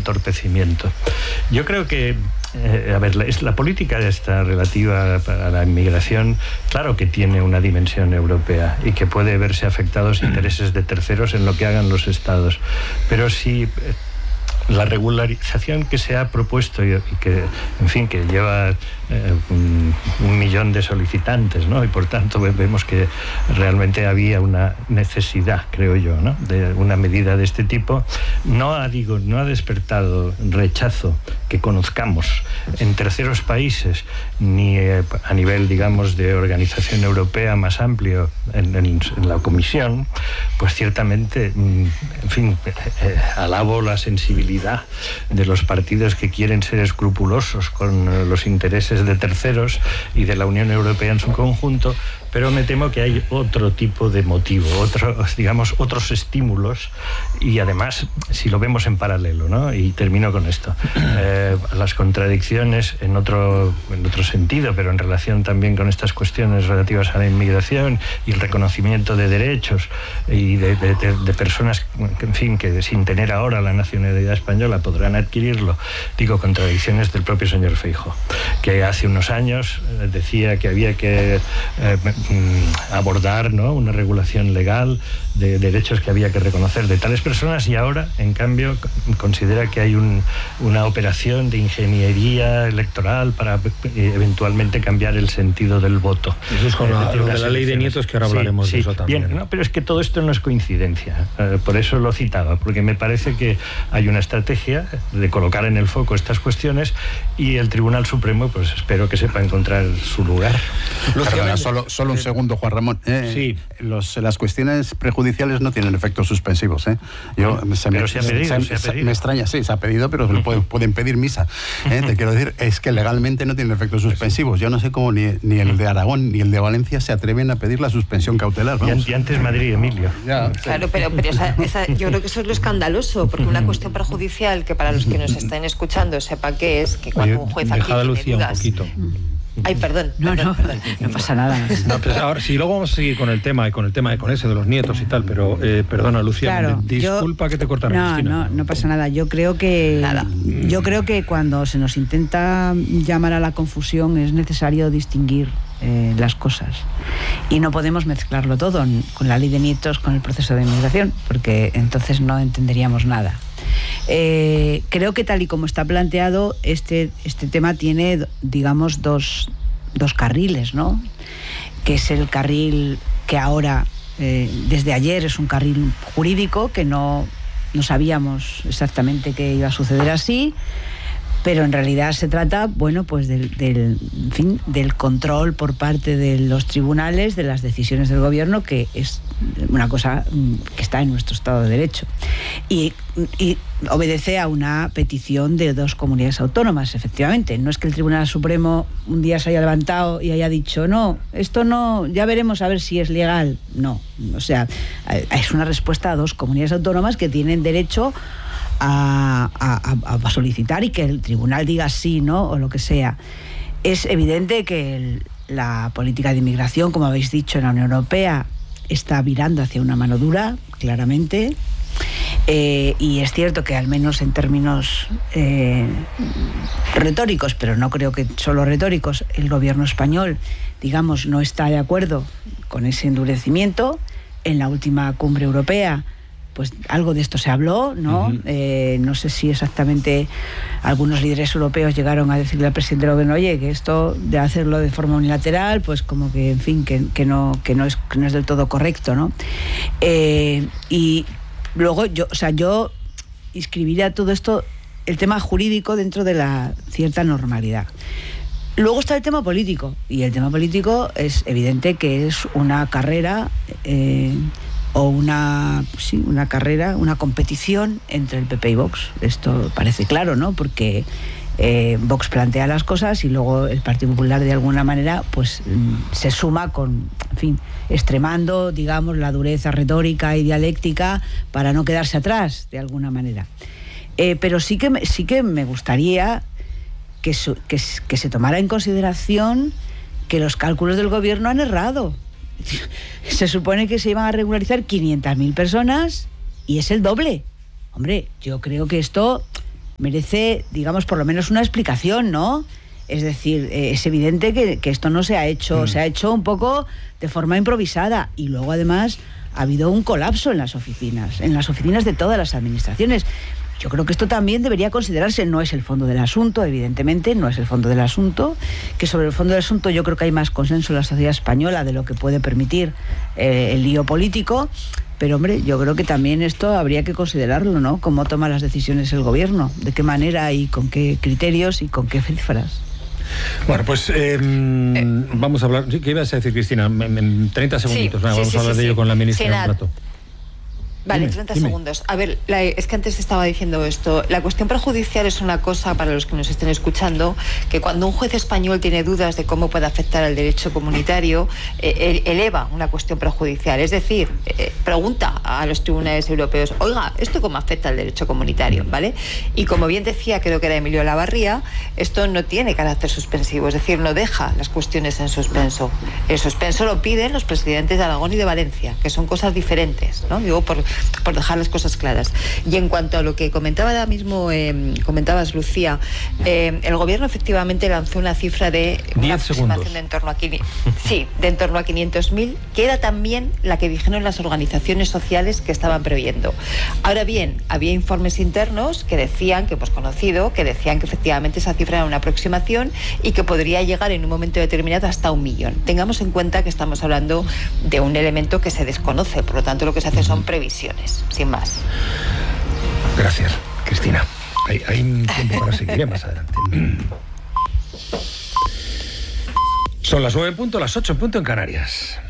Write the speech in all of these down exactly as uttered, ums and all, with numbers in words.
entorpecimiento. Yo creo que, eh, a ver, la, es la política esta relativa a la inmigración, claro que tiene una dimensión europea y que puede verse afectados intereses de terceros en lo que hagan los estados. Pero si eh, la regularización que se ha propuesto y, y que, en fin, que lleva eh, un, un millón de solicitantes, ¿no? Y por tanto vemos que realmente había una necesidad, creo yo, ¿no? De una medida de este tipo. No ha, digo, no ha despertado rechazo que conozcamos en terceros países, ni eh, a nivel, digamos, de organización europea más amplio en, en, en la Comisión. Pues ciertamente, en fin, eh, alabo la sensibilidad de los partidos que quieren ser escrupulosos con los intereses de terceros y de la Unión Europea en su conjunto, pero me temo que hay otro tipo de motivo, otros, digamos, otros estímulos, y además, si lo vemos en paralelo, ¿no? Y termino con esto. Eh, las contradicciones en otro, en otro sentido, pero en relación también con estas cuestiones relativas a la inmigración y el reconocimiento de derechos y de, de, de, de personas, en fin, que sin tener ahora la nacionalidad española podrán adquirirlo. Digo, contradicciones del propio señor Feijóo, que hace unos años decía que había que eh, abordar, ¿no?, una regulación legal de derechos que había que reconocer de tales personas, y ahora, en cambio, considera que hay un, una operación de ingeniería electoral para eh, eventualmente cambiar el sentido del voto. Eso es con la, lo de la ley de nietos, que ahora hablaremos sí, sí, de eso también. Bien, no, pero es que todo esto no es coincidencia, eh, por eso lo citaba, porque me parece que hay una estrategia de colocar en el foco estas cuestiones, y el Tribunal Supremo, pues espero que sepa encontrar su lugar. Perdona, solo, solo un segundo, Juan Ramón. Eh, sí. Los, las cuestiones prejudiciales no tienen efectos suspensivos. ¿eh? Yo, se pero me, se ha pedido, se, se ha se, pedido. Me extraña, sí, se ha pedido, pero uh-huh. pueden, pueden pedir misa. ¿eh? Te quiero decir, es que legalmente no tienen efectos suspensivos. Yo no sé cómo ni, ni el de Aragón ni el de Valencia se atreven a pedir la suspensión cautelar. Vamos. Y antes Madrid, Emilio. Ya, claro, sí. pero, pero esa, esa, yo creo que eso es lo escandaloso, porque una cuestión perjudicial, que para los que nos estén escuchando sepa qué es, que cuando un juez aquí tiene Lucía dudas... un poquito. Ay, perdón. No, perdón, no, perdón. no pasa nada. No, pues ahora, sí, luego vamos a seguir con el tema y con el tema de con ese de los nietos y tal, pero eh, perdona, Lucía, claro, disculpa yo, que te cortara. No, Cristina. no, no pasa nada. Yo creo que nada. Yo creo que cuando se nos intenta llamar a la confusión es necesario distinguir eh, las cosas, y no podemos mezclarlo todo con la ley de nietos con el proceso de inmigración, porque entonces no entenderíamos nada. Eh, creo que tal y como está planteado, este, este tema tiene, digamos, dos, dos carriles, ¿no? Que es el carril que ahora, eh, desde ayer, es un carril jurídico, que no, no sabíamos exactamente que iba a suceder así, pero en realidad se trata, bueno, pues del, del, en fin, del control por parte de los tribunales de las decisiones del gobierno, que es una cosa que está en nuestro Estado de Derecho. Y, y obedece a una petición de dos comunidades autónomas, efectivamente. No es que el Tribunal Supremo un día se haya levantado y haya dicho, no, esto no, ya veremos a ver si es legal. No, o sea, es una respuesta a dos comunidades autónomas que tienen derecho A, a, a solicitar, y que el tribunal diga sí, no, o lo que sea. Es evidente que el, la política de inmigración, como habéis dicho, en la Unión Europea está virando hacia una mano dura, claramente, eh, y es cierto que al menos en términos eh, retóricos, pero no creo que solo retóricos, el gobierno español, digamos, no está de acuerdo con ese endurecimiento. En la última cumbre europea, pues algo de esto se habló, ¿no? Uh-huh. Eh, no sé si exactamente algunos líderes europeos llegaron a decirle al presidente del gobierno, oye, que esto de hacerlo de forma unilateral, pues como que, en fin, que, que, no, que, no, es, que no es del todo correcto, ¿no? Eh, y luego yo, o sea, yo inscribiría todo esto, el tema jurídico, dentro de la cierta normalidad. Luego está el tema político, y el tema político es evidente que es una carrera... Eh, o una, sí, una carrera, una competición entre el P P y Vox. Esto parece claro, ¿no? Porque eh, Vox plantea las cosas y luego el Partido Popular, de alguna manera, pues se suma con, en fin, extremando, digamos, la dureza retórica y dialéctica para no quedarse atrás, de alguna manera. Eh, pero sí que, sí que me gustaría que, su, que, que se tomara en consideración que los cálculos del gobierno han errado. Se supone que se iban a regularizar quinientas mil personas y es el doble. Hombre, yo creo que esto merece, digamos, por lo menos una explicación, ¿no? Es decir, eh, es evidente que, que esto no se ha hecho, mm. se ha hecho un poco de forma improvisada, y luego además ha habido un colapso en las oficinas, en las oficinas de todas las administraciones. Yo creo que esto también debería considerarse. No es el fondo del asunto, evidentemente, no es el fondo del asunto, que sobre el fondo del asunto yo creo que hay más consenso en la sociedad española de lo que puede permitir eh, el lío político, pero hombre, yo creo que también esto habría que considerarlo, ¿no? Cómo toma las decisiones el gobierno, de qué manera y con qué criterios y con qué cifras. Bueno, pues eh, eh, vamos a hablar. ¿Qué ibas a decir, Cristina? En, en treinta segunditos, sí, sí, vamos sí, a hablar sí, de ello sí. con la ministra sí, de un rato. Vale, dime, treinta dime. segundos. A ver, la, es que antes estaba diciendo esto. La cuestión prejudicial es una cosa, para los que nos estén escuchando, que cuando un juez español tiene dudas de cómo puede afectar al derecho comunitario, eh, eleva una cuestión prejudicial. Es decir, eh, pregunta a los tribunales europeos, oiga, ¿esto cómo afecta al derecho comunitario? ¿Vale? Y como bien decía, creo que era Emilio Lavarría, esto no tiene carácter suspensivo, es decir, no deja las cuestiones en suspenso. El suspenso lo piden los presidentes de Aragón y de Valencia, que son cosas diferentes, ¿no? Digo, por por dejar las cosas claras. Y en cuanto a lo que comentaba ahora mismo, eh, comentabas, Lucía, eh, el gobierno efectivamente lanzó una cifra de una aproximación de en torno a sí, de en torno a quinientos mil, que era también la que dijeron las organizaciones sociales que estaban previendo. Ahora bien, había informes internos que decían, que hemos conocido, que decían que efectivamente esa cifra era una aproximación y que podría llegar en un momento determinado hasta un millón. Tengamos en cuenta que estamos hablando de un elemento que se desconoce, por lo tanto lo que se hace son previsiones, sin más. Gracias, Cristina. Hay, hay un tiempo para seguir más adelante. Son las nueve en punto, las ocho en punto en Canarias.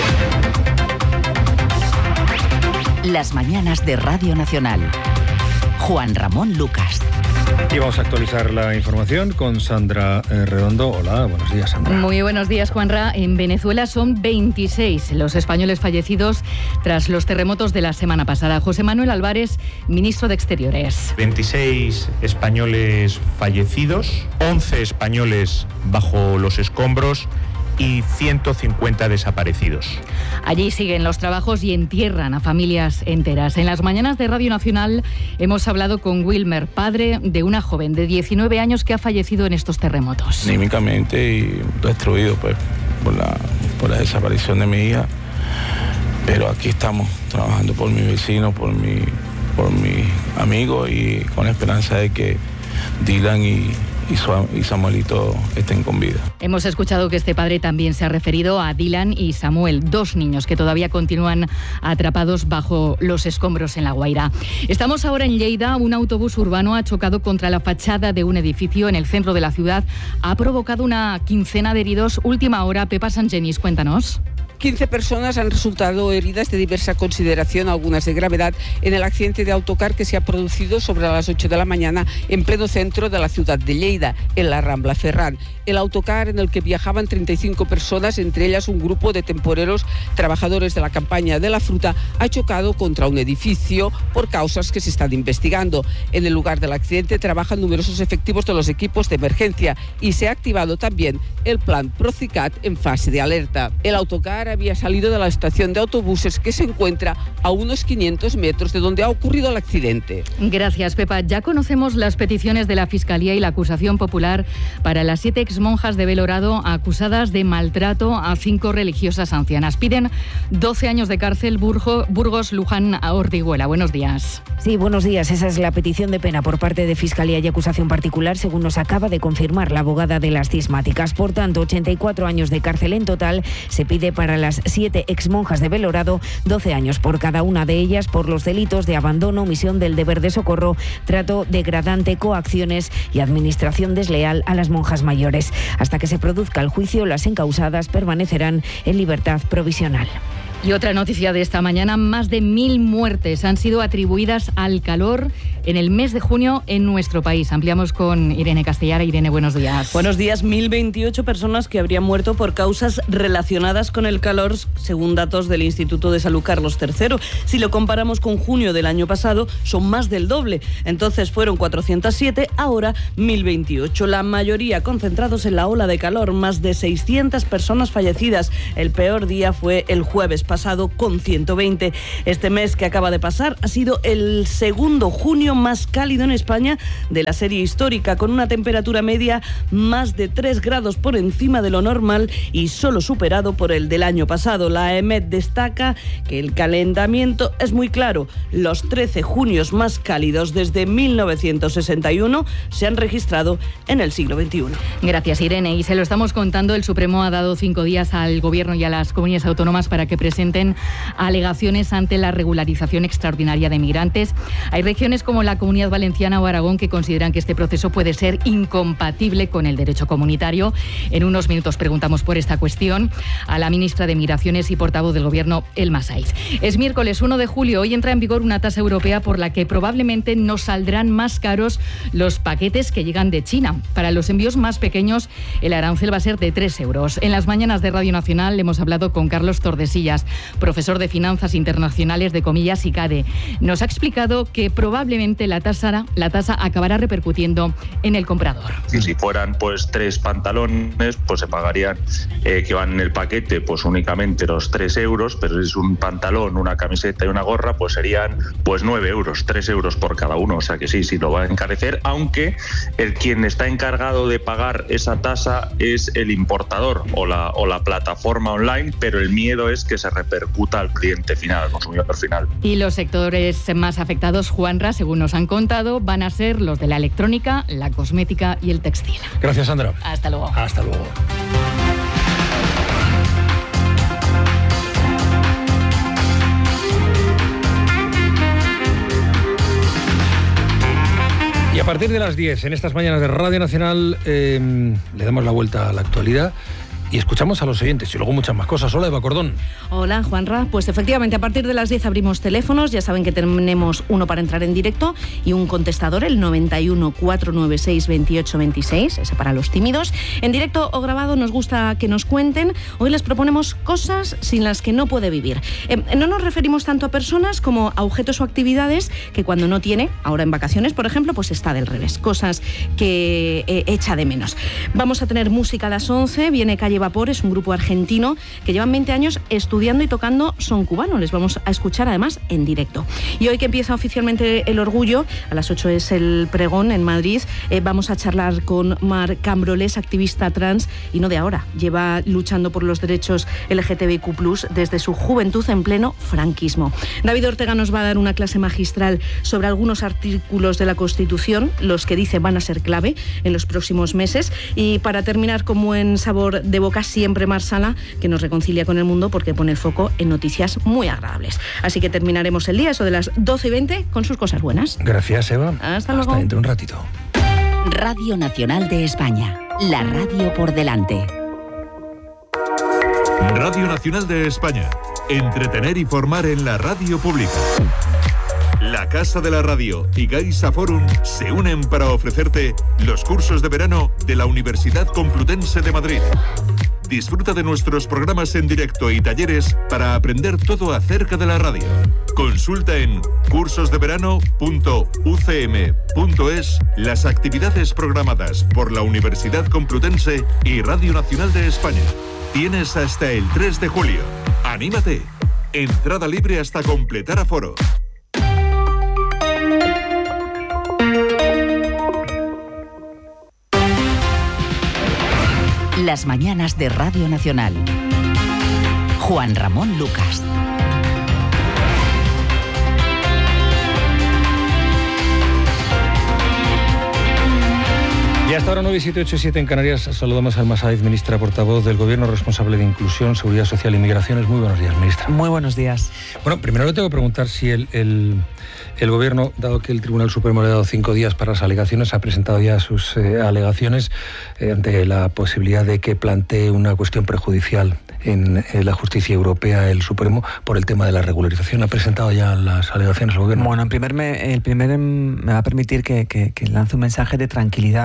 Las mañanas de Radio Nacional. Juan Ramón Lucas. Y vamos a actualizar la información con Sandra eh, Redondo. Hola, buenos días, Sandra. Muy buenos días, Juanra. En Venezuela son veintiséis los españoles fallecidos tras los terremotos de la semana pasada. José Manuel Álvarez, ministro de Exteriores. veintiséis españoles fallecidos, once españoles bajo los escombros y ciento cincuenta desaparecidos. Allí siguen los trabajos y entierran a familias enteras. En las mañanas de Radio Nacional hemos hablado con Wilmer, padre de una joven de diecinueve años que ha fallecido en estos terremotos. Anímicamente y destruido pues, por, la, por la desaparición de mi hija. Pero aquí estamos trabajando por mi vecino, por mi, por mi amigo y con la esperanza de que Dylan y y Samuelito estén con vida. Hemos escuchado que este padre también se ha referido a Dylan y Samuel, dos niños que todavía continúan atrapados bajo los escombros en La Guaira. Estamos ahora en Lleida. Un autobús urbano ha chocado contra la fachada de un edificio en el centro de la ciudad. Ha provocado una quincena de heridos. Última hora, Pepa Sangenis, cuéntanos. quince personas han resultado heridas de diversa consideración, algunas de gravedad, en el accidente de autocar que se ha producido sobre las ocho de la mañana en pleno centro de la ciudad de Lleida, en la Rambla Ferran. El autocar en el que viajaban treinta y cinco personas, entre ellas un grupo de temporeros trabajadores de la campaña de la fruta, ha chocado contra un edificio por causas que se están investigando. En el lugar del accidente trabajan numerosos efectivos de los equipos de emergencia y se ha activado también el plan Procicat en fase de alerta. El autocar había salido de la estación de autobuses que se encuentra a unos quinientos metros de donde ha ocurrido el accidente. Gracias, Pepa. Ya conocemos las peticiones de la Fiscalía y la acusación popular para las siete exmonjas de Belorado acusadas de maltrato a cinco religiosas ancianas. Piden doce años de cárcel. Burgo, Burgos, Luján, Ortiguela. Buenos días. Sí, buenos días. Esa es la petición de pena por parte de Fiscalía y acusación particular, según nos acaba de confirmar la abogada de las cismáticas. Por tanto, ochenta y cuatro años de cárcel en total se pide para las siete exmonjas de Belorado, doce años por cada una de ellas por los delitos de abandono, omisión del deber de socorro, trato degradante, coacciones y administración desleal a las monjas mayores. Hasta que se produzca el juicio, las encausadas permanecerán en libertad provisional. Y otra noticia de esta mañana: más de mil muertes han sido atribuidas al calor en el mes de junio en nuestro país. Ampliamos con Irene Castellara. Irene, buenos días. Buenos días. mil veintiocho personas que habrían muerto por causas relacionadas con el calor, según datos del Instituto de Salud Carlos tercero. Si lo comparamos con junio del año pasado, son más del doble. Entonces fueron cuatrocientos siete, ahora mil veintiocho. La mayoría concentrados en la ola de calor, más de seiscientas personas fallecidas. El peor día fue el jueves pasado, con ciento veinte. Este mes que acaba de pasar ha sido el segundo junio más cálido en España de la serie histórica, con una temperatura media más de tres grados por encima de lo normal y solo superado por el del año pasado. La E M E T destaca que el calentamiento es muy claro. Los trece junios más cálidos desde mil novecientos sesenta y uno se han registrado en el siglo veintiuno. Gracias, Irene. Y se lo estamos contando, el Supremo ha dado cinco días al Gobierno y a las comunidades autónomas para que presenten alegaciones ante la regularización extraordinaria de migrantes. Hay regiones como la Comunidad Valenciana o Aragón que consideran que este proceso puede ser incompatible con el derecho comunitario. En unos minutos preguntamos por esta cuestión a la ministra de Migraciones y portavoz del Gobierno, Elma Saiz. Es miércoles uno de julio. Hoy entra en vigor una tasa europea por la que probablemente nos saldrán más caros los paquetes que llegan de China. Para los envíos más pequeños, el arancel va a ser de tres euros. En las mañanas de Radio Nacional hemos hablado con Carlos Tordesillas, profesor de Finanzas Internacionales de Comillas y CADE. Nos ha explicado que probablemente la tasa, la tasa acabará repercutiendo en el comprador. Y si fueran pues tres pantalones, pues se pagarían eh, que van en el paquete pues únicamente los tres euros, pero si es un pantalón, una camiseta y una gorra, pues serían pues nueve euros, tres euros por cada uno. O sea que sí, sí lo va a encarecer, aunque el quien está encargado de pagar esa tasa es el importador o la, o la plataforma online, pero el miedo es que se repercuta al cliente final, al consumidor final. Y los sectores más afectados, Juanra, según nos han contado, van a ser los de la electrónica, la cosmética y el textil. Gracias, Sandra. Hasta luego. Hasta luego. Y a partir de las diez, en estas mañanas de Radio Nacional, eh, le damos la vuelta a la actualidad y escuchamos a los oyentes y luego muchas más cosas. Hola, Eva Cordón. Hola, Juanra. Pues efectivamente, a partir de las diez abrimos teléfonos. Ya saben que tenemos uno para entrar en directo y un contestador, el noventa y uno, cuatrocientos noventa y seis, veintiocho veintiséis, ese para los tímidos. En directo o grabado nos gusta que nos cuenten. Hoy les proponemos cosas sin las que no puede vivir. Eh, no nos referimos tanto a personas como a objetos o actividades que cuando no tiene, ahora en vacaciones, por ejemplo, pues está del revés. Cosas que eh, echa de menos. Vamos a tener música a las once. Viene Calle Vapor, es un grupo argentino que llevan veinte años estudiando y tocando son cubano. Les vamos a escuchar además en directo. Y hoy que empieza oficialmente el Orgullo, a las ocho es el pregón en Madrid, eh, vamos a charlar con Mar Cambroles, activista trans y no de ahora. Lleva luchando por los derechos L G T B I Q plus, desde su juventud en pleno franquismo. David Ortega nos va a dar una clase magistral sobre algunos artículos de la Constitución, los que dice van a ser clave en los próximos meses. Y para terminar con buen sabor de boca, siempre Mar Sala, que nos reconcilia con el mundo porque pone el foco en noticias muy agradables. Así que terminaremos el día, eso de las doce y veinte, con sus cosas buenas. Gracias, Eva. Hasta luego. Hasta dentro de un ratito. Radio Nacional de España. La radio por delante. Radio Nacional de España. Entretener y formar en la radio pública. La Casa de la Radio y Gaisa Forum se unen para ofrecerte los cursos de verano de la Universidad Complutense de Madrid. Disfruta de nuestros programas en directo y talleres para aprender todo acerca de la radio. Consulta en cursos de verano punto u c m punto es las actividades programadas por la Universidad Complutense y Radio Nacional de España. Tienes hasta el tres de julio. ¡Anímate! Entrada libre hasta completar aforo. Las mañanas de Radio Nacional. Juan Ramón Lucas. Y hasta ahora nueve siete ocho siete en Canarias. Saludamos a Elma Saiz, ministra portavoz del Gobierno, responsable de Inclusión, Seguridad Social y Migraciones. Muy buenos días, ministra. Muy buenos días. Bueno, primero le tengo que preguntar si el, el, el Gobierno, dado que el Tribunal Supremo le ha dado cinco días para las alegaciones, ha presentado ya sus eh, alegaciones eh, ante la posibilidad de que plantee una cuestión prejudicial en, en la justicia europea el Supremo por el tema de la regularización. ¿Ha presentado ya las alegaciones al Gobierno? Bueno, en primer me, el primer me va a permitir que, que, que lance un mensaje de tranquilidad. Quiero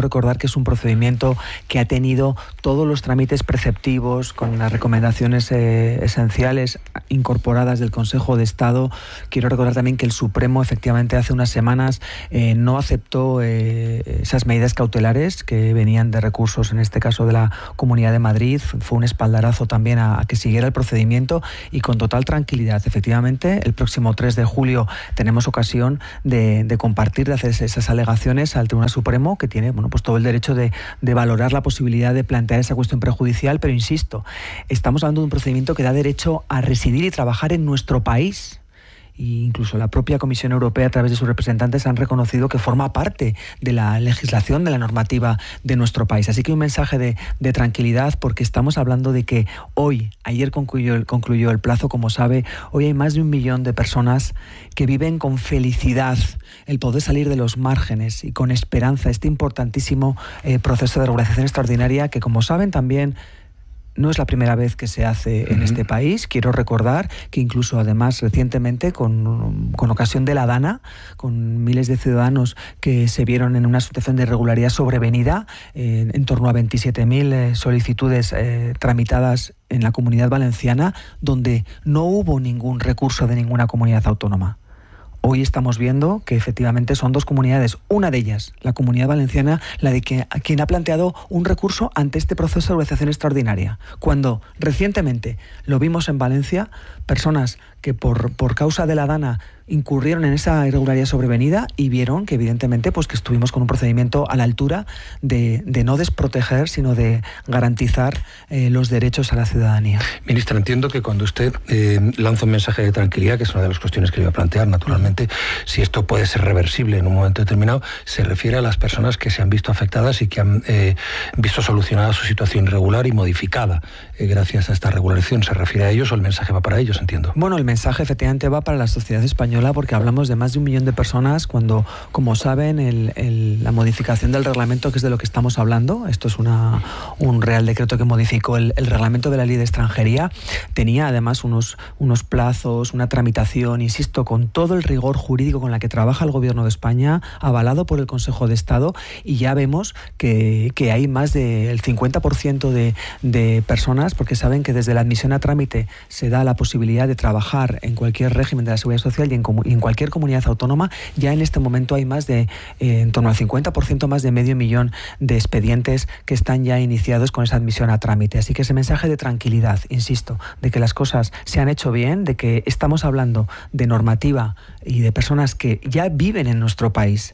recordar que es un procedimiento que ha tenido todos los trámites preceptivos, con las recomendaciones eh, esenciales incorporadas del Consejo de Estado. Quiero recordar también que el Supremo, efectivamente, hace unas semanas eh, no aceptó eh, esas medidas cautelares que venían de recursos, en este caso de la Comunidad de Madrid. Fue un espaldarazo también a, a que siguiera el procedimiento, y con total tranquilidad. Efectivamente, el próximo tres de julio tenemos ocasión de, de compartir, de hacer esas alegaciones al Tribunal Supremo, que tiene, bueno, pues todo el derecho de, de valorar la posibilidad de plantear esa cuestión prejudicial, pero insisto, estamos hablando de un procedimiento que da derecho a residir y trabajar en nuestro país. E incluso la propia Comisión Europea, a través de sus representantes, han reconocido que forma parte de la legislación, de la normativa de nuestro país. Así que un mensaje de, de tranquilidad, porque estamos hablando de que hoy, ayer concluyó, concluyó el plazo, como sabe, hoy hay más de un millón de personas que viven con felicidad el poder salir de los márgenes y con esperanza este importantísimo eh, proceso de regularización extraordinaria que, como saben, también no es la primera vez que se hace uh-huh. en este país. Quiero recordar que incluso, además, recientemente, con, con ocasión de la DANA, con miles de ciudadanos que se vieron en una situación de irregularidad sobrevenida, eh, en torno a veintisiete mil eh, solicitudes eh, tramitadas en la Comunidad Valenciana, donde no hubo ningún recurso de ninguna comunidad autónoma. Hoy estamos viendo que efectivamente son dos comunidades, una de ellas, la Comunidad Valenciana, la de que, quien ha planteado un recurso ante este proceso de regularización extraordinaria. Cuando recientemente lo vimos en Valencia, personas que por, por causa de la DANA incurrieron en esa irregularidad sobrevenida y vieron que evidentemente pues que estuvimos con un procedimiento a la altura de, de no desproteger, sino de garantizar eh, los derechos a la ciudadanía. Ministra, entiendo que cuando usted eh, lanza un mensaje de tranquilidad, que es una de las cuestiones que le iba a plantear, naturalmente, si esto puede ser reversible en un momento determinado, se refiere a las personas que se han visto afectadas y que han eh, visto solucionada su situación irregular y modificada eh, gracias a esta regularización. ¿Se refiere a ellos o el mensaje va para ellos, entiendo? Bueno, el mensaje efectivamente va para la sociedad española, porque hablamos de más de un millón de personas cuando, como saben, el, el, la modificación del reglamento, que es de lo que estamos hablando, esto es una, un real decreto que modificó el, el reglamento de la ley de extranjería, tenía además unos, unos plazos, una tramitación, insisto, con todo el rigor jurídico con la que trabaja el Gobierno de España, avalado por el Consejo de Estado, y ya vemos que, que hay más del cincuenta por ciento de, de personas, porque saben que desde la admisión a trámite se da la posibilidad de trabajar en cualquier régimen de la Seguridad Social y en, y en cualquier comunidad autónoma. Ya en este momento hay más de, eh, en torno al cincuenta por ciento, más de medio millón de expedientes que están ya iniciados con esa admisión a trámite. Así que ese mensaje de tranquilidad, insisto, de que las cosas se han hecho bien, de que estamos hablando de normativa y de personas que ya viven en nuestro país.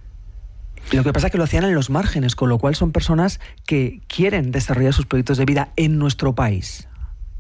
Lo que pasa es que lo hacían en los márgenes, con lo cual son personas que quieren desarrollar sus proyectos de vida en nuestro país.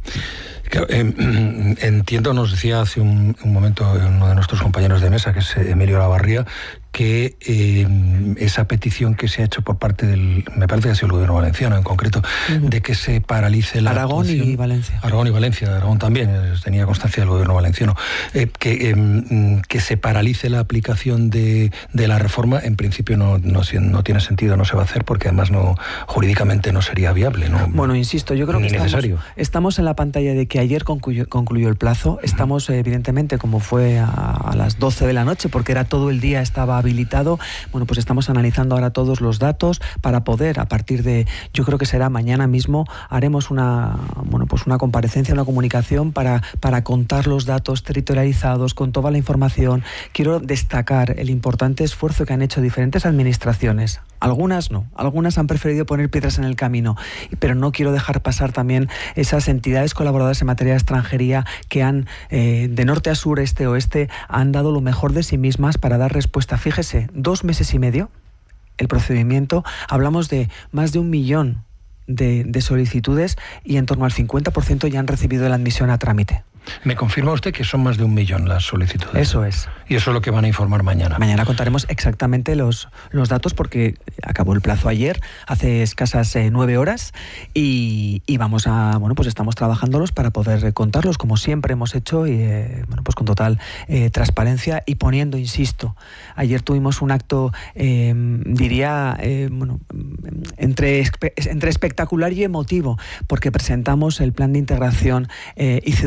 Entiendo, nos decía hace un, un momento uno de nuestros compañeros de mesa, que es Emilio Lavarría, que eh, esa petición que se ha hecho por parte del, me parece que ha sido el Gobierno valenciano en concreto, uh-huh. de que se paralice la Aragón actuación, y Valencia. Aragón y Valencia, Aragón también, tenía constancia del Gobierno valenciano, eh, que, eh, que se paralice la aplicación de, de la reforma, en principio no, no, no tiene sentido, no se va a hacer, porque además no jurídicamente no sería viable. ¿no? Bueno, insisto, yo creo Ni que estamos, necesario. estamos en la pantalla de que ayer concluyó, concluyó el plazo, estamos evidentemente, como fue a, a las doce de la noche, porque era todo el día, estaba habilitado. Bueno, pues estamos analizando ahora todos los datos para poder, a partir de, yo creo que será mañana mismo, haremos una, bueno, pues una comparecencia, una comunicación para, para contar los datos territorializados con toda la información. Quiero destacar el importante esfuerzo que han hecho diferentes administraciones. Algunas no, algunas han preferido poner piedras en el camino, pero no quiero dejar pasar también esas entidades colaboradoras en materia de extranjería que han, eh, de norte a sur, este a oeste, han dado lo mejor de sí mismas para dar respuesta. Fíjese, dos meses y medio, el procedimiento, hablamos de más de un millón de, de solicitudes y en torno al cincuenta por ciento ya han recibido la admisión a trámite. ¿Me confirma usted que son más de un millón las solicitudes? Eso es. ¿Y eso es lo que van a informar mañana? Mañana contaremos exactamente los, los datos, porque acabó el plazo ayer, hace escasas eh, nueve horas, y, y vamos a, bueno, pues estamos trabajándolos para poder contarlos, como siempre hemos hecho, y eh, bueno, pues con total eh, transparencia y poniendo, insisto, ayer tuvimos un acto, eh, diría, eh, bueno, entre, entre espectacular y emotivo, porque presentamos el plan de integración eh, y ciudadanía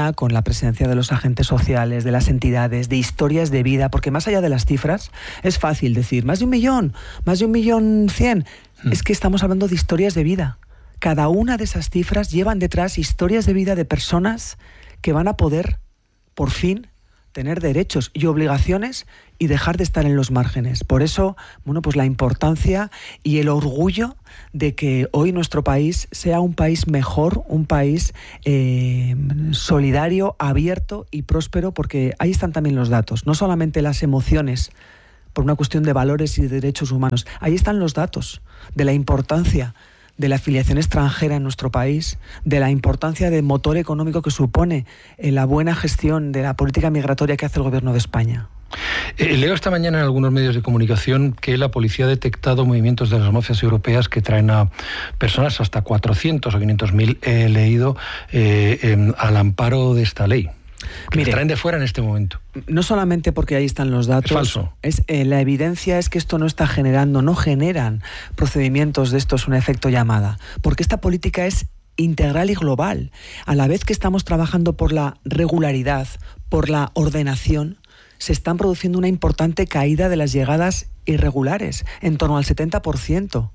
coordina con la presencia de los agentes sociales, de las entidades, de historias de vida, porque más allá de las cifras, es fácil decir, más de un millón, más de un millón cien, mm. es que estamos hablando de historias de vida. Cada una de esas cifras llevan detrás historias de vida de personas que van a poder, por fin, tener derechos y obligaciones y dejar de estar en los márgenes. Por eso, bueno, pues la importancia y el orgullo de que hoy nuestro país sea un país mejor, un país eh, solidario, abierto y próspero, porque ahí están también los datos, no solamente las emociones por una cuestión de valores y de derechos humanos, ahí están los datos de la importancia de la afiliación extranjera en nuestro país, de la importancia del motor económico que supone eh, la buena gestión de la política migratoria que hace el Gobierno de España. Eh, leo esta mañana en algunos medios de comunicación que la policía ha detectado movimientos de las mafias europeas que traen a personas hasta cuatrocientos o quinientos mil, he leído, eh, eh, al amparo de esta ley. Que Mire, traen de fuera en este momento. No solamente porque ahí están los datos. Es falso. Es, eh, la evidencia es que esto no está generando, no generan procedimientos de estos un efecto llamada. Porque esta política es integral y global. A la vez que estamos trabajando por la regularidad, por la ordenación, se están produciendo una importante caída de las llegadas irregulares, en torno al setenta por ciento.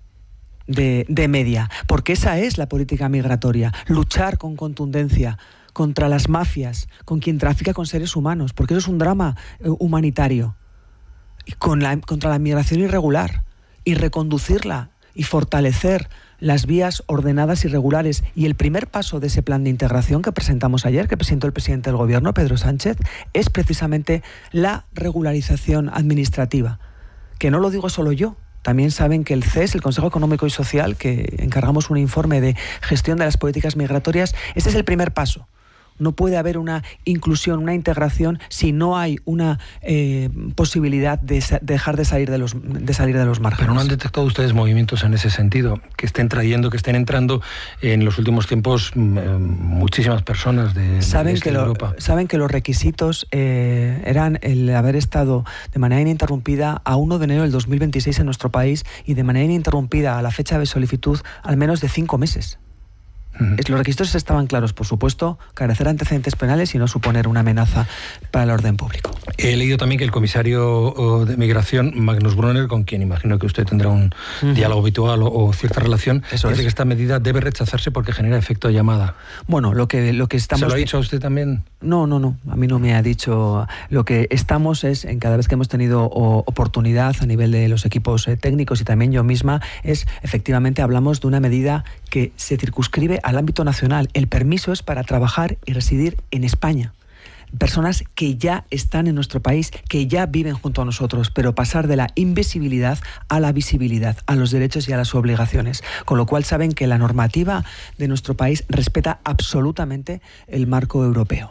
De, de media. Porque esa es la política migratoria. Luchar con contundencia contra las mafias, con quien trafica con seres humanos, porque eso es un drama eh, humanitario, y con la, contra la migración irregular, y reconducirla, y fortalecer las vías ordenadas y regulares. Y el primer paso de ese plan de integración que presentamos ayer, que presentó el presidente del Gobierno, Pedro Sánchez, es precisamente la regularización administrativa, que no lo digo solo yo. También saben que el C E S, el Consejo Económico y Social, que encargamos un informe de gestión de las políticas migratorias, ese es el primer paso. No puede haber una inclusión, una integración, si no hay una eh, posibilidad de sa- dejar de salir de los de salir de los márgenes. Pero no han detectado ustedes movimientos en ese sentido, que estén trayendo, que estén entrando en los últimos tiempos eh, muchísimas personas de, saben de, que de lo, Europa. Saben que los requisitos eh, eran el haber estado de manera ininterrumpida a primero de enero del dos mil veintiséis en nuestro país y de manera ininterrumpida a la fecha de solicitud al menos de cinco meses. Los requisitos estaban claros, por supuesto, carecer antecedentes penales y no suponer una amenaza para el orden público. He leído también que el comisario de Migración, Magnus Brunner, con quien imagino que usted tendrá un uh-huh. diálogo habitual o, o cierta relación, Eso dice es. que esta medida debe rechazarse porque genera efecto de llamada. Bueno, lo que, lo que estamos... ¿Se lo ha dicho a usted también? No, no, no, a mí no me ha dicho. Lo que estamos es, en cada vez que hemos tenido o, oportunidad a nivel de los equipos eh, técnicos y también yo misma, es efectivamente hablamos de una medida que se circunscribe al ámbito nacional. El permiso es para trabajar y residir en España. Personas que ya están en nuestro país, que ya viven junto a nosotros, pero pasar de la invisibilidad a la visibilidad, a los derechos y a las obligaciones. Con lo cual saben que la normativa de nuestro país respeta absolutamente el marco europeo.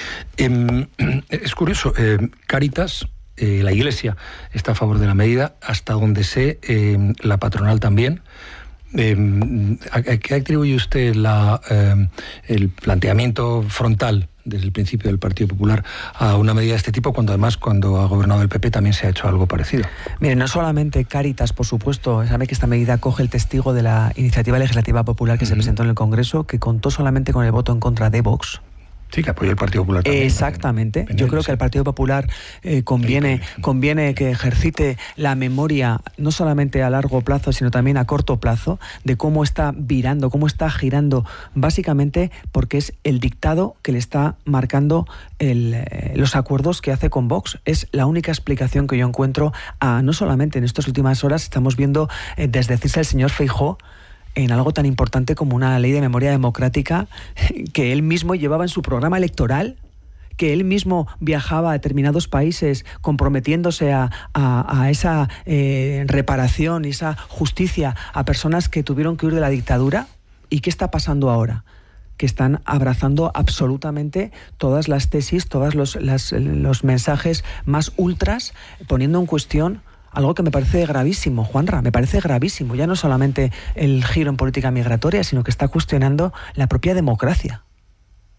Eh, es curioso, eh, Cáritas, eh, la Iglesia está a favor de la medida, hasta donde sé, eh, la patronal también. Eh, ¿A qué atribuye usted la, eh, el planteamiento frontal desde el principio del Partido Popular a una medida de este tipo, cuando además cuando ha gobernado el P P también se ha hecho algo parecido? Mire, no solamente Cáritas, por supuesto, sabe que esta medida coge el testigo de la iniciativa legislativa popular que uh-huh. se presentó en el Congreso, que contó solamente con el voto en contra de Vox. Sí, que apoyó el Partido Popular también. Exactamente. También. Yo creo que al Partido Popular eh, conviene, conviene que ejercite la memoria, no solamente a largo plazo, sino también a corto plazo, de cómo está virando, cómo está girando, básicamente porque es el dictado que le está marcando el, eh, los acuerdos que hace con Vox. Es la única explicación que yo encuentro a, no solamente en estas últimas horas, estamos viendo eh, desdecirse al señor Feijóo en algo tan importante como una ley de memoria democrática que él mismo llevaba en su programa electoral, que él mismo viajaba a determinados países comprometiéndose a, a, a esa eh, reparación y esa justicia a personas que tuvieron que huir de la dictadura. ¿Y qué está pasando ahora? Que están abrazando absolutamente todas las tesis, todos los, las, los mensajes más ultras, poniendo en cuestión algo que me parece gravísimo, Juanra, me parece gravísimo. Ya no solamente el giro en política migratoria, sino que está cuestionando la propia democracia.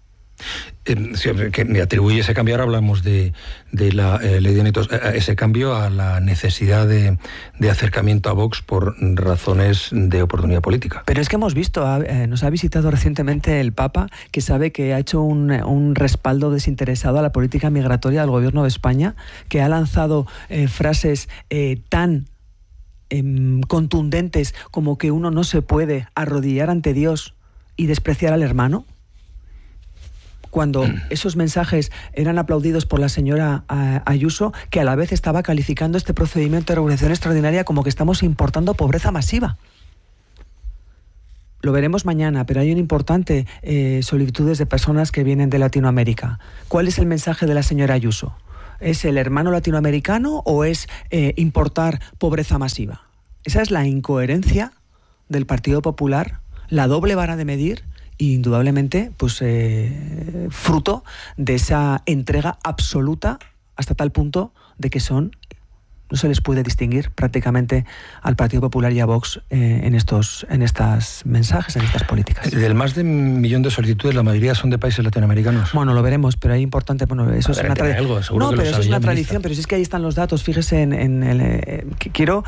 Eh, que me atribuye ese cambio, ahora hablamos de, de la eh, ley de nietos, eh, ese cambio a la necesidad de, de acercamiento a Vox por razones de oportunidad política. Pero es que hemos visto, eh, nos ha visitado recientemente el Papa, que sabe que ha hecho un, un respaldo desinteresado a la política migratoria del gobierno de España, que ha lanzado eh, frases eh, tan eh, contundentes como que uno no se puede arrodillar ante Dios y despreciar al hermano. Cuando esos mensajes eran aplaudidos por la señora Ayuso, que a la vez estaba calificando este procedimiento de regulación extraordinaria como que estamos importando pobreza masiva. Lo veremos mañana, pero hay un importante eh, solicitudes de personas que vienen de Latinoamérica. ¿Cuál es el mensaje de la señora Ayuso? ¿Es el hermano latinoamericano o es eh, importar pobreza masiva? Esa es la incoherencia del Partido Popular, la doble vara de medir, y indudablemente pues eh, fruto de esa entrega absoluta hasta tal punto de que son, no se les puede distinguir prácticamente al Partido Popular y a Vox eh, en estos en estas mensajes, en estas políticas. Del más de un millón de solicitudes, la mayoría son de países latinoamericanos. Bueno, lo veremos, pero es importante, bueno, eso es una tradición. No, pero eso es una tradición, pero si es que ahí están los datos, fíjese en, en el eh, que quiero,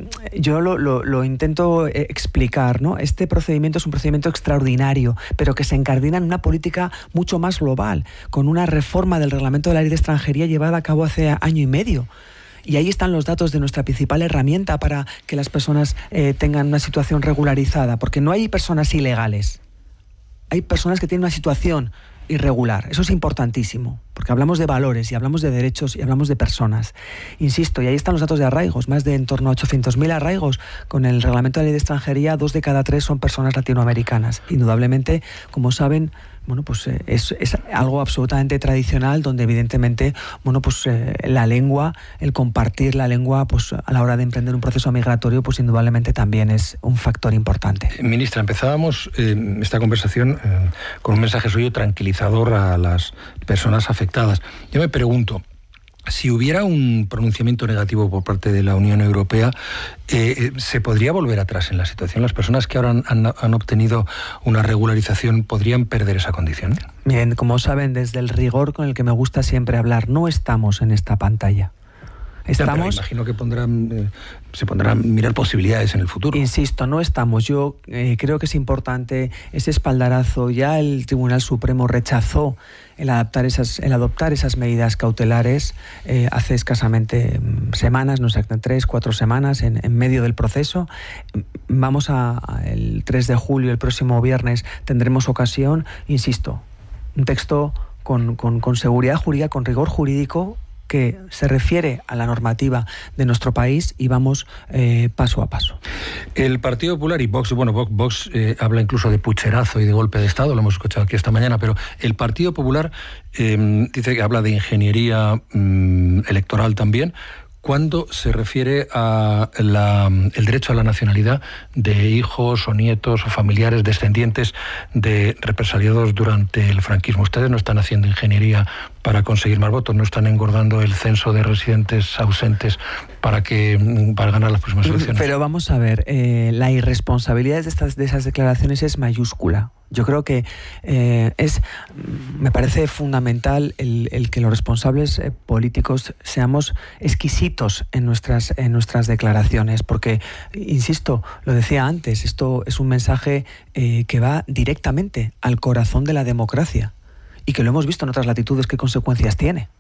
yo lo, lo, lo intento eh, explicar, ¿no? Este procedimiento es un procedimiento extraordinario, pero que se encardina en una política mucho más global, con una reforma del reglamento de la ley de extranjería llevada a cabo hace año y medio. Y ahí están los datos de nuestra principal herramienta para que las personas eh, tengan una situación regularizada, porque no hay personas ilegales, hay personas que tienen una situación irregular. Eso es importantísimo, porque hablamos de valores y hablamos de derechos y hablamos de personas. Insisto, y ahí están los datos de arraigos, más de en torno a ochocientos mil arraigos. Con el reglamento de la ley de extranjería, dos de cada tres son personas latinoamericanas. Indudablemente, como saben, bueno, pues eh, es, es algo absolutamente tradicional, donde evidentemente, bueno, pues eh, la lengua, el compartir la lengua, pues a la hora de emprender un proceso migratorio, pues indudablemente también es un factor importante. Ministra, empezábamos eh, esta conversación eh, con un mensaje suyo tranquilizador a las personas afectadas. Yo me pregunto, si hubiera un pronunciamiento negativo por parte de la Unión Europea, eh, ¿se podría volver atrás en la situación? ¿Las personas que ahora han, han, han obtenido una regularización podrían perder esa condición? Bien, como saben, desde el rigor con el que me gusta siempre hablar, no estamos en esta pantalla. Estamos, ya, imagino que pondrán, eh, se pondrán a mirar posibilidades en el futuro. Insisto, no estamos. Yo eh, creo que es importante ese espaldarazo. Ya el Tribunal Supremo rechazó el adaptar esas, el adoptar esas medidas cautelares eh, hace escasamente semanas, no sé, tres, cuatro semanas, en, en medio del proceso. Vamos a, a el tres de julio, el próximo viernes, tendremos ocasión, insisto, un texto con, con, con seguridad jurídica, con rigor jurídico, que se refiere a la normativa de nuestro país, y vamos eh, paso a paso. El Partido Popular y Vox, bueno, Vox, Vox eh, habla incluso de pucherazo y de golpe de Estado, lo hemos escuchado aquí esta mañana, pero el Partido Popular eh, dice que habla de ingeniería mm, electoral también, cuando se refiere a la, el derecho a la nacionalidad de hijos o nietos o familiares descendientes de represaliados durante el franquismo. Ustedes no están haciendo ingeniería para conseguir más votos, no están engordando el censo de residentes ausentes para que para ganar las próximas elecciones. Pero vamos a ver, eh, la irresponsabilidad de, estas, de esas declaraciones es mayúscula. Yo creo que eh, es, me parece fundamental el, el que los responsables eh, políticos seamos exquisitos en nuestras, en nuestras declaraciones, porque, insisto, lo decía antes, esto es un mensaje eh, que va directamente al corazón de la democracia, y que lo hemos visto en otras latitudes qué consecuencias tiene.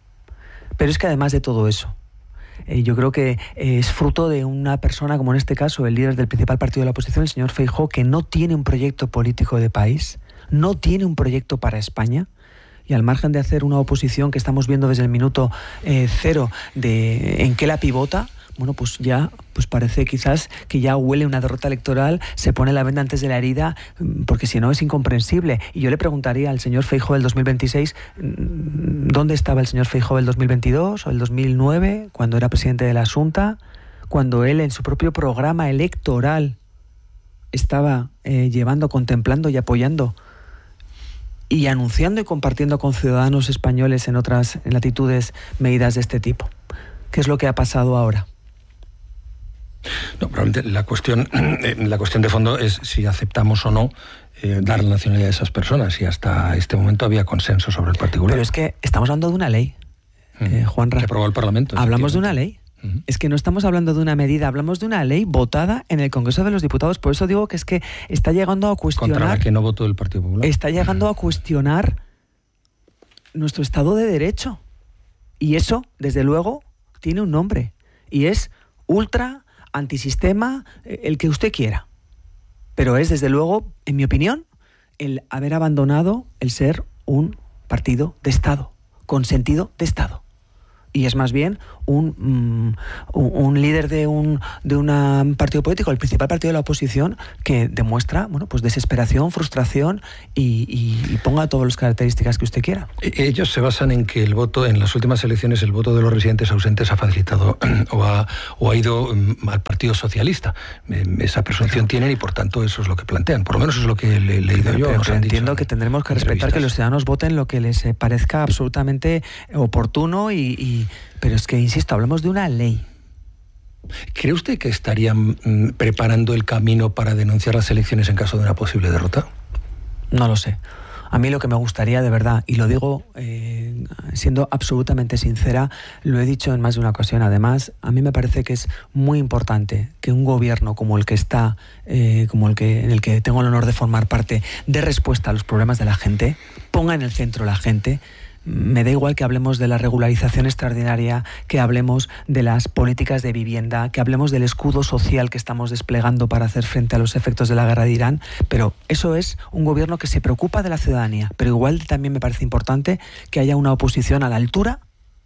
Pero es que además de todo eso, Eh, yo creo que eh, es fruto de una persona, como en este caso el líder del principal partido de la oposición, el señor Feijóo, que no tiene un proyecto político de país, no tiene un proyecto para España, y al margen de hacer una oposición que estamos viendo desde el minuto eh, cero de en qué la pivota, bueno, pues ya pues parece quizás que ya huele una derrota electoral, se pone la venda antes de la herida, porque si no es incomprensible. Y yo le preguntaría al señor Feijóo del dos mil veintiséis, ¿dónde estaba el señor Feijóo del dos mil veintidós o el dos mil nueve, cuando era presidente de la Xunta, cuando él en su propio programa electoral estaba eh, llevando, contemplando y apoyando y anunciando y compartiendo con ciudadanos españoles en otras latitudes medidas de este tipo? ¿Qué es lo que ha pasado ahora? No, probablemente la cuestión, la cuestión de fondo es si aceptamos o no eh, dar la nacionalidad a esas personas, y hasta este momento había consenso sobre el particular. Pero es que estamos hablando de una ley, uh-huh. eh, Juanra. Que aprobó el Parlamento. Hablamos de una ley. Uh-huh. Es que no estamos hablando de una medida, hablamos de una ley votada en el Congreso de los Diputados. Por eso digo que es que está llegando a cuestionar... Contra la que no votó el Partido Popular. Está llegando uh-huh. a cuestionar nuestro Estado de Derecho. Y eso, desde luego, tiene un nombre. Y es ultra, antisistema, el que usted quiera. Pero es, desde luego, en mi opinión, el haber abandonado el ser un partido de Estado, con sentido de Estado. Y es más bien un, um, un líder de un de un partido político, el principal partido de la oposición, que demuestra, bueno, pues desesperación, frustración y, y, y ponga todas las características que usted quiera. Ellos se basan en que el voto, en las últimas elecciones, el voto de los residentes ausentes ha facilitado o ha, o ha ido al Partido Socialista. Esa presunción tienen y, por tanto, eso es lo que plantean. Por lo menos eso es lo que he leído yo. Pero, pero entiendo que tendremos que respetar que los ciudadanos voten lo que les parezca absolutamente oportuno y, y pero es que, insisto, hablamos de una ley. ¿Cree usted que estarían mm, preparando el camino para denunciar las elecciones en caso de una posible derrota? No lo sé. A mí lo que me gustaría, de verdad, y lo digo eh, siendo absolutamente sincera, lo he dicho en más de una ocasión, además, a mí me parece que es muy importante que un gobierno como el que está, eh, como el que en el que tengo el honor de formar parte, dé respuesta a los problemas de la gente, ponga en el centro a la gente. Me da igual que hablemos de la regularización extraordinaria, que hablemos de las políticas de vivienda, que hablemos del escudo social que estamos desplegando para hacer frente a los efectos de la guerra de Irán, pero eso es un gobierno que se preocupa de la ciudadanía. Pero igual también me parece importante que haya una oposición a la altura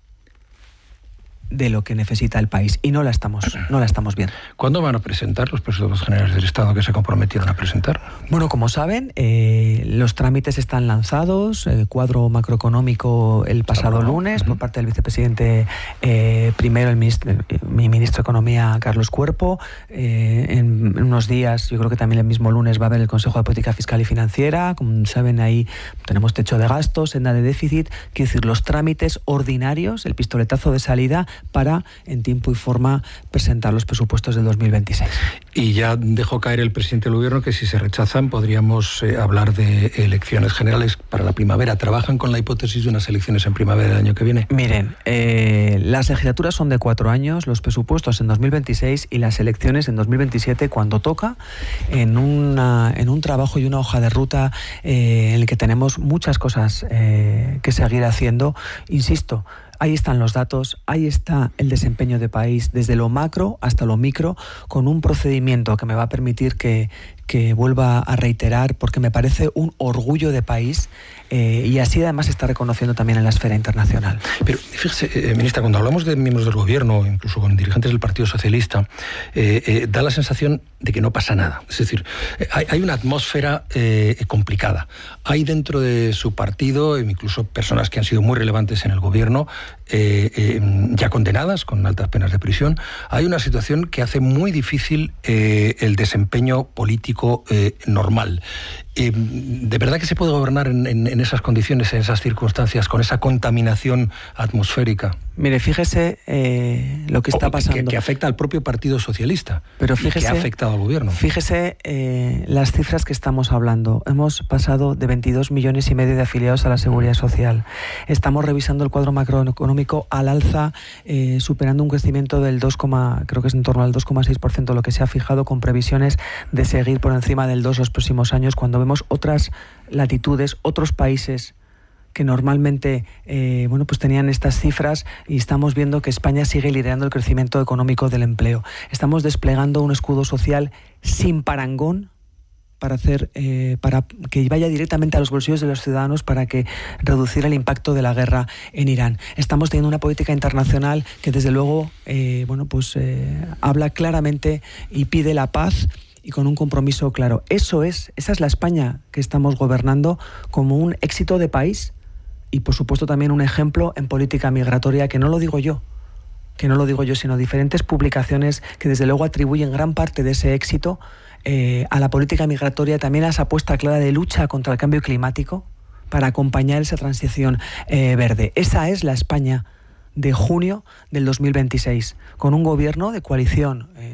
de lo que necesita el país, y no la estamos no la estamos viendo. ¿Cuándo van a presentar los presupuestos generales del Estado que se comprometieron a presentar? Bueno, como saben, eh, los trámites están lanzados, el cuadro macroeconómico el pasado lunes, por parte del vicepresidente eh, primero, el ministro, mi ministro de Economía, Carlos Cuerpo. Eh, en unos días, yo creo que también el mismo lunes, va a haber el Consejo de Política Fiscal y Financiera. Como saben, ahí tenemos techo de gastos, senda de déficit, quiero decir, los trámites ordinarios, el pistoletazo de salida para, en tiempo y forma, presentar los presupuestos del dos mil veintiséis. Y ya dejó caer el presidente del gobierno que si se rechazan podríamos eh, hablar de elecciones generales para la primavera. ¿Trabajan con la hipótesis de unas elecciones en primavera del año que viene? Miren, eh, las legislaturas son de cuatro años, los presupuestos en dos mil veintiséis y las elecciones en dos mil veintisiete, cuando toca, en, una, en un trabajo y una hoja de ruta eh, en el que tenemos muchas cosas eh, que seguir haciendo. Insisto, ahí están los datos, ahí está el desempeño de país, desde lo macro hasta lo micro, con un procedimiento que me va a permitir que, que vuelva a reiterar, porque me parece un orgullo de país, eh, y así además se está reconociendo también en la esfera internacional. Pero fíjese, eh, ministra, cuando hablamos de miembros del gobierno, incluso con dirigentes del Partido Socialista, eh, eh, da la sensación de que no pasa nada. Es decir, eh, hay, hay una atmósfera eh, complicada. Hay dentro de su partido, incluso personas que han sido muy relevantes en el gobierno, Eh, eh, ya condenadas con altas penas de prisión. Hay una situación que hace muy difícil eh, el desempeño político eh, normal. Eh, ¿De verdad que se puede gobernar en, en, en esas condiciones, en esas circunstancias, con esa contaminación atmosférica? Mire, fíjese eh, lo que está o, pasando. Que, que afecta al propio Partido Socialista. Pero fíjese, y que ha afectado al gobierno. Fíjese eh, las cifras que estamos hablando. Hemos pasado de veintidós millones y medio de afiliados a la Seguridad Social. Estamos revisando el cuadro macroeconómico al alza, eh, superando un crecimiento del dos, creo que es en torno al dos coma seis por ciento, lo que se ha fijado, con previsiones de seguir por encima del dos los próximos años, cuando vemos otras latitudes, otros países que normalmente eh, bueno, pues tenían estas cifras, y estamos viendo que España sigue liderando el crecimiento económico del empleo. Estamos desplegando un escudo social sin parangón para hacer eh, para que vaya directamente a los bolsillos de los ciudadanos, para que reducir el impacto de la guerra en Irán. Estamos teniendo una política internacional que, desde luego, eh, bueno, pues eh, habla claramente y pide la paz, y con un compromiso claro. Eso es, esa es la España que estamos gobernando, como un éxito de país, y por supuesto también un ejemplo en política migratoria, que no lo digo yo, que no lo digo yo, sino diferentes publicaciones que desde luego atribuyen gran parte de ese éxito eh, a la política migratoria, también a esa apuesta clara de lucha contra el cambio climático para acompañar esa transición eh, verde. Esa es la España de junio del dos mil veintiséis, con un gobierno de coalición eh,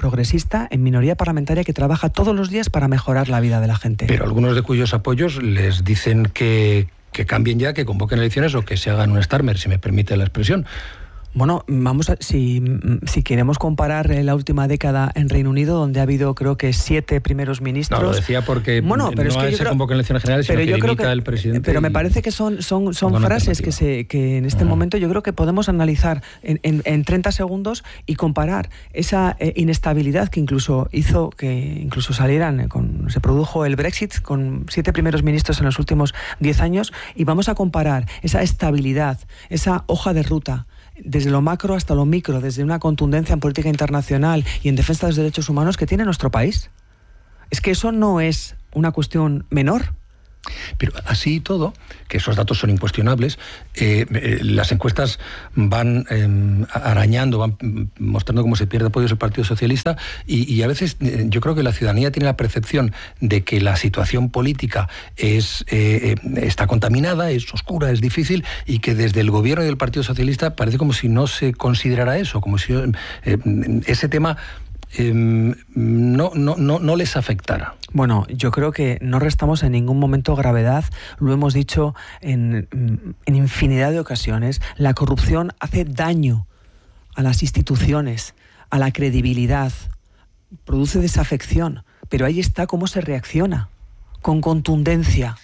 progresista, en minoría parlamentaria, que trabaja todos los días para mejorar la vida de la gente. Pero algunos de cuyos apoyos les dicen que, que cambien ya, que convoquen elecciones o que se hagan un Starmer, si me permite la expresión. Bueno, vamos a, si, si queremos comparar la última década en Reino Unido, donde ha habido, creo que, siete primeros ministros... No, lo decía porque bueno, pero no es que se convocan elecciones generales, sino pero que yo creo limita que, el presidente... Pero me y, parece que son, son, son frases que, se, que en este uh-huh. momento yo creo que podemos analizar en, en, en treinta segundos y comparar esa eh, inestabilidad que incluso hizo que incluso salieran, con, se produjo el Brexit con siete primeros ministros en los últimos diez años, y vamos a comparar esa estabilidad, esa hoja de ruta, desde lo macro hasta lo micro, desde una contundencia en política internacional y en defensa de los derechos humanos que tiene nuestro país. Es que eso no es una cuestión menor. Pero así y todo, que esos datos son incuestionables, eh, eh, las encuestas van eh, arañando, van mostrando cómo se pierde apoyo el Partido Socialista y, y a veces eh, yo creo que la ciudadanía tiene la percepción de que la situación política es eh, está contaminada, es oscura, es difícil, y que desde el gobierno y del Partido Socialista parece como si no se considerara eso, como si eh, ese tema Eh, no, no, no, no les afectara. Bueno, yo creo que no restamos en ningún momento gravedad, lo hemos dicho en, en infinidad de ocasiones, la corrupción hace daño a las instituciones, a la credibilidad, produce desafección, pero ahí está cómo se reacciona, con contundencia,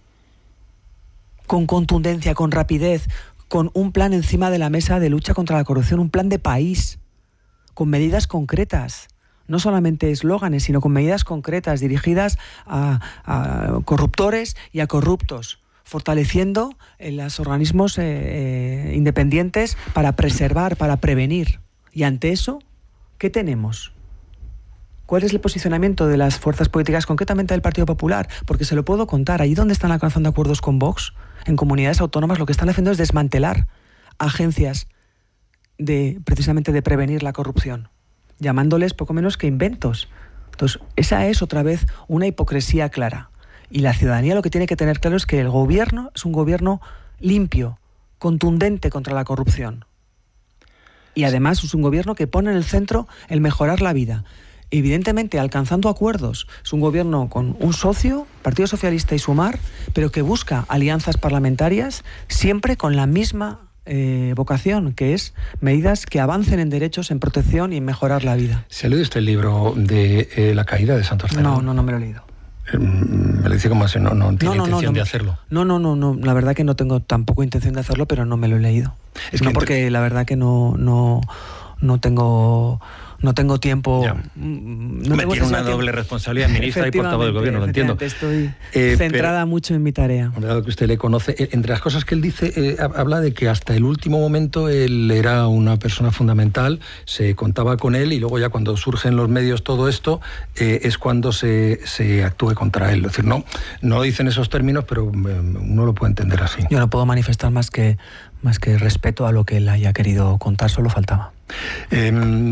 con contundencia, con rapidez, con un plan encima de la mesa de lucha contra la corrupción, un plan de país, con medidas concretas, no solamente eslóganes, sino con medidas concretas dirigidas a, a corruptores y a corruptos, fortaleciendo eh, los organismos eh, eh, independientes para preservar, para prevenir. Y ante eso, ¿qué tenemos? ¿Cuál es el posicionamiento de las fuerzas políticas, concretamente del Partido Popular? Porque se lo puedo contar. Allí donde están alcanzando acuerdos con Vox, en comunidades autónomas, lo que están haciendo es desmantelar agencias de precisamente de prevenir la corrupción, llamándoles poco menos que inventos. Entonces, esa es otra vez una hipocresía clara. Y la ciudadanía lo que tiene que tener claro es que el gobierno es un gobierno limpio, contundente contra la corrupción. Y además es un gobierno que pone en el centro el mejorar la vida. Evidentemente, alcanzando acuerdos. Es un gobierno con un socio, Partido Socialista y Sumar, pero que busca alianzas parlamentarias siempre con la misma Eh, vocación, que es medidas que avancen en derechos, en protección y en mejorar la vida. ¿Se ha leído usted el libro de eh, La caída de Santos Cerón? No, no, no me lo he leído. Eh, me lo dice como así, no, no tiene no, no, intención no, no, de hacerlo. No, no, no, no, la verdad que no tengo tampoco intención de hacerlo, pero no me lo he leído. Es no que porque entre... la verdad que no, no, no tengo... No tengo tiempo. Ya. No me tengo tiene una doble responsabilidad, ministra y portavoz del gobierno, lo entiendo. Estoy eh, centrada pero, mucho en mi tarea. Dado que usted le conoce, entre las cosas que él dice, eh, habla de que hasta el último momento él era una persona fundamental, se contaba con él y luego ya cuando surge en los medios todo esto, eh, es cuando se, se actúe contra él. Es decir, no, no lo dicen esos términos, pero uno lo puede entender así. Yo no puedo manifestar más que, más que respeto a lo que él haya querido contar, solo faltaba. Eh,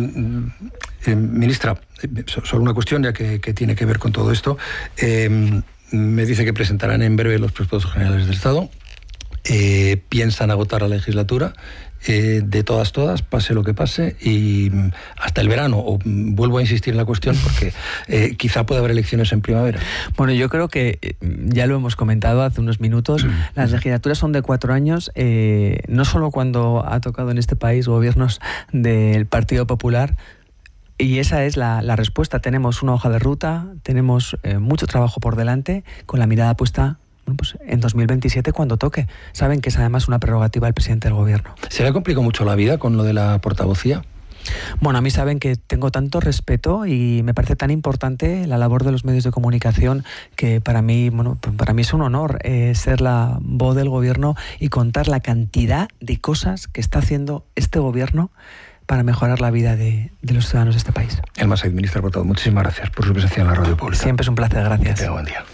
eh, ministra, solo una cuestión ya que, que tiene que ver con todo esto. Eh, me dice que presentarán en breve los presupuestos generales del Estado. Eh, piensan agotar la legislatura eh, de todas, todas, pase lo que pase, y hasta el verano. O, vuelvo a insistir en la cuestión porque eh, quizá pueda haber elecciones en primavera. Bueno, yo creo que ya lo hemos comentado hace unos minutos, las legislaturas son de cuatro años, eh, no solo cuando ha tocado en este país gobiernos del Partido Popular. Y esa es la, la respuesta. Tenemos una hoja de ruta, tenemos eh, mucho trabajo por delante, con la mirada puesta bueno, pues en dos mil veintisiete cuando toque. Saben que es además una prerrogativa del presidente del gobierno. ¿Se le ha complicado mucho la vida con lo de la portavocía? Bueno, a mí saben que tengo tanto respeto y me parece tan importante la labor de los medios de comunicación que para mí, bueno, para mí es un honor eh, ser la voz del gobierno y contar la cantidad de cosas que está haciendo este gobierno para mejorar la vida de, de los ciudadanos de este país. Elma Said, ministra portavoz, muchísimas gracias por su presencia en la radio pública. Siempre es un placer, gracias. Que tenga buen día.